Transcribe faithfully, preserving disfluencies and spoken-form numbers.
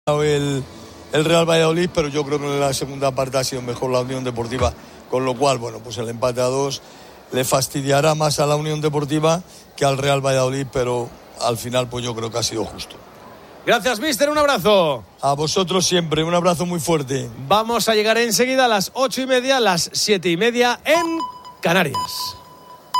El, el Real Valladolid, pero yo creo que en la segunda parte ha sido mejor la Unión Deportiva, con lo cual, bueno, pues el empate a dos le fastidiará más a la Unión Deportiva que al Real Valladolid, pero al final pues yo creo que ha sido justo. Gracias, míster, un abrazo. A vosotros siempre, un abrazo muy fuerte. Vamos a llegar enseguida a las ocho y media, las siete y media en Canarias.